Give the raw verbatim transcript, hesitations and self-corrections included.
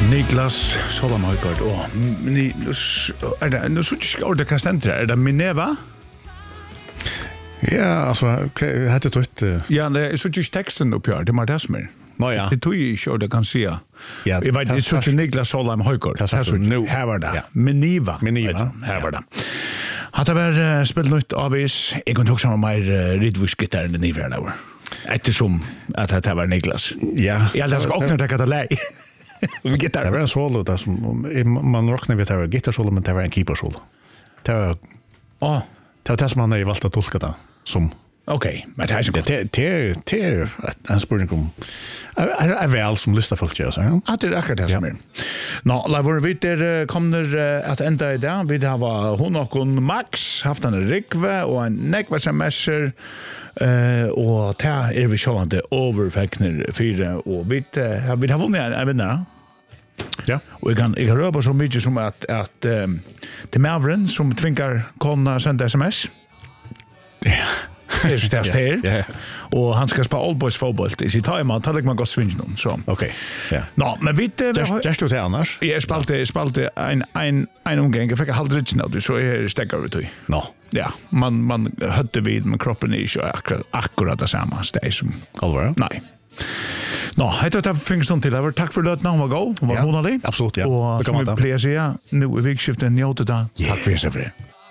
Niklas Solomhøykard og ni er det nu så ikke ordet kastentre er det Mineva? Ja, altså hette tøtt. Ja, det er så ikke teksten oppgjør, det er Martesmer. Nå ja. Det tog jeg ikke ordet kan si. Ja, jeg vet, det er så ikke Niklas Solomhøykard. Det er så nå. Her var det. Miniva. Miniva. Her var det. Hadde vært uh, spilt nytt avis. Jeg kunne også ha mer uh, ridvursgitter enn det nye der. Ettersom at det var Niklas. Ja. Jeg hadde skal åkne til at lei. Det var en solo där som man rocknar vid det var gitarrsolo men det var en keepersolo. Det var åh, det var det som han har valt att tolka det som. Okej, men det är så Det det det en spurning om är väl som lyssnar folk gör så. Ja, det är akkurat det som är. Nå, la vår vidder kommer att ända i dag. Vi har hon och Max haft en rikve och en nekva semester eh och ta är vi sjående overfekner fyra och vi har vi har vunnit en vinnare. Ja. Och jag kan jag kan röra så mycket som att att um, det Mavren som tvingar konna sända sms. Ja. Det är så där här. Ja. Och han ska spela All Boys fotboll i sitt time att han man gott swing någon så. Okej. Ja. Nå, men vi Just just det annars. Jag spalte spalte en en en omgång jag fick halvdrits nu så är stäcker vi till. Nå. Ja, man man hade vid med kroppen i så akkurat akkurat det samma steg som Allvar. nej. Nå, heter det Fingston till över. Tack för det. Nå var go. Var hon det? Absolut, ja. Och Det kan man vi ta. please ja. Nu är vi skiften njöt det. Tack för det.